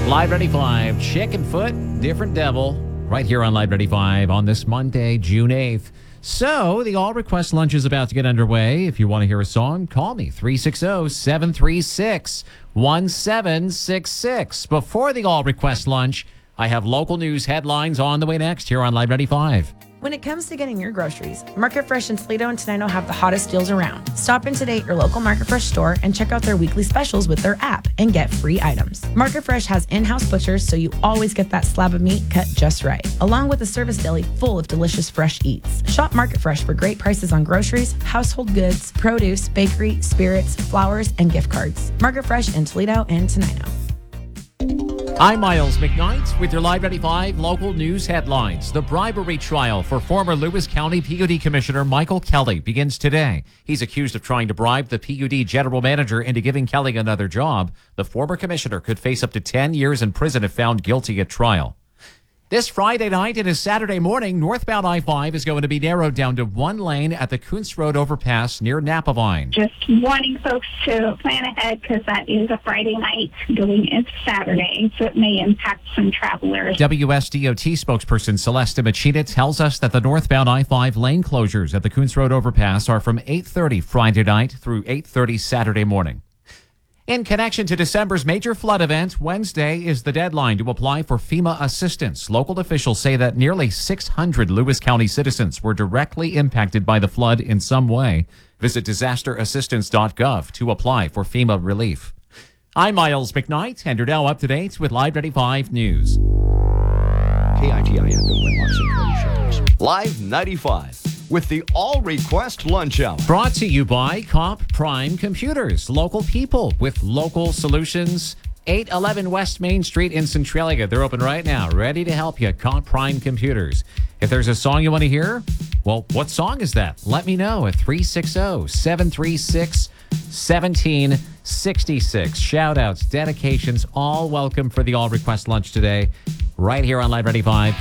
Live Ready 5, Chicken Foot, Different Devil, right here on Live Ready 5 on this Monday, June 8th. So, the All Request Lunch is about to get underway. If you want to hear a song, call me, 360-736-1766. Before the All Request Lunch, I have local news headlines on the way next here on Live Ready 5. When it comes to getting your groceries, Market Fresh in Toledo and Tenino have the hottest deals around. Stop in today at your local Market Fresh store and check out their weekly specials with their app and get free items. Market Fresh has in-house butchers, so you always get that slab of meat cut just right, along with a service deli full of delicious fresh eats. Shop Market Fresh for great prices on groceries, household goods, produce, bakery, spirits, flowers, and gift cards. Market Fresh in Toledo and Tenino. I'm Miles McKnight with your Live Ready 5 local news headlines. The bribery trial for former Lewis County PUD Commissioner Michael Kelly begins today. He's accused of trying to bribe the PUD general manager into giving Kelly another job. The former commissioner could face up to 10 years in prison if found guilty at trial. This Friday night and Saturday morning, northbound I-5 is going to be narrowed down to one lane at the Kuntz Road overpass near Napavine. Just wanting folks to plan ahead because that is a Friday night going into Saturday, so it may impact some travelers. WSDOT spokesperson Celeste Machina tells us that the northbound I-5 lane closures at the Kuntz Road overpass are from 8:30 Friday night through 8:30 Saturday morning. In connection to December's major flood event, Wednesday is the deadline to apply for FEMA assistance. Local officials say that nearly 600 Lewis County citizens were directly impacted by the flood in some way. Visit disasterassistance.gov to apply for FEMA relief. I'm Miles McKnight, and you're now up to date with Live Ready 5 News. KITI FM Wenlock Central Sharps. Live 95 with the All Request Lunch Hour. Brought to you by Comp Prime Computers. Local people with local solutions. 811 West Main Street in Centralia. They're open right now, ready to help you. Comp Prime Computers. If there's a song you want to hear, well, what song is that? Let me know at 360-736-1766. Shout outs, dedications, all welcome for the All Request Lunch today, right here on Live Ready 5.